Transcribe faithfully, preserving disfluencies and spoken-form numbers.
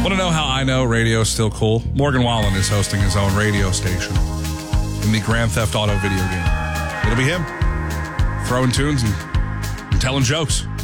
Want to know how I know radio's still cool? Morgan Wallen is hosting his own radio station in the Grand Theft Auto video game. It'll be him throwing tunes and, and telling jokes.